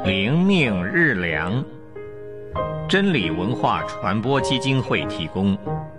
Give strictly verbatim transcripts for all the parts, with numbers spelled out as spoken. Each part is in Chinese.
灵命日粮，真理文化传播基金会提供。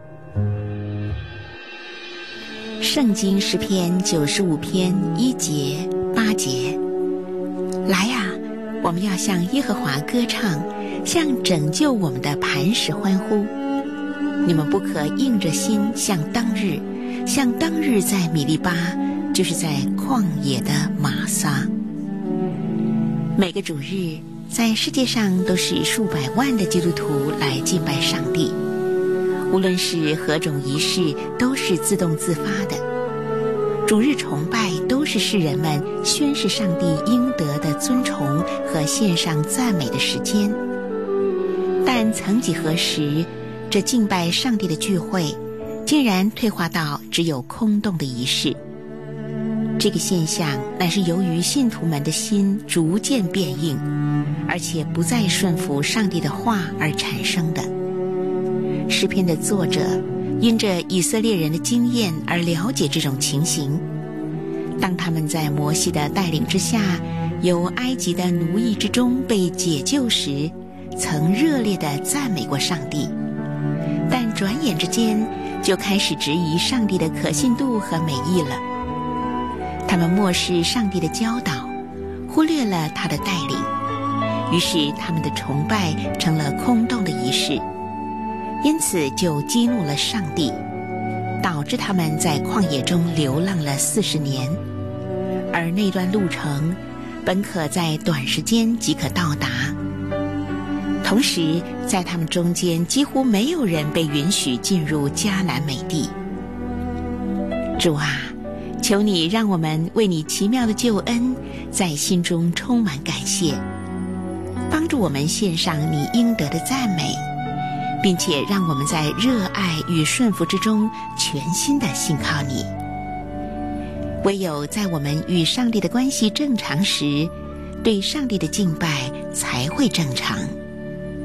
圣经诗篇九十五篇一节八节，来啊，我们要向耶和华歌唱，向拯救我们的磐石欢呼。你们不可硬着心，像当日，像当日在米利巴，就是在旷野的玛撒。每个主日，在世界上都是数百万的基督徒来敬拜上帝，无论是何种仪式，都是自动自发的。主日崇拜都是世人们宣示上帝应得的尊崇和献上赞美的时间。但曾几何时，这敬拜上帝的聚会竟然退化到只有空洞的仪式。这个现象乃是由于信徒们的心逐渐变硬，而且不再顺服上帝的话而产生的。诗篇的作者因着以色列人的经验而了解这种情形。当他们在摩西的带领之下，由埃及的奴役之中被解救时，曾热烈地赞美过上帝，但转眼之间就开始质疑上帝的可信度和美意了。他们漠视上帝的教导，忽略了他的带领，于是他们的崇拜成了空洞的仪式，因此就激怒了上帝，导致他们在旷野中流浪了四十年。而那段路程本可在短时间即可到达，同时在他们中间几乎没有人被允许进入迦南美地。主啊，求你让我们为你奇妙的救恩在心中充满感谢，帮助我们献上你应得的赞美，并且让我们在热爱与顺服之中全心地信靠你。唯有在我们与上帝的关系正常时，对上帝的敬拜才会正常。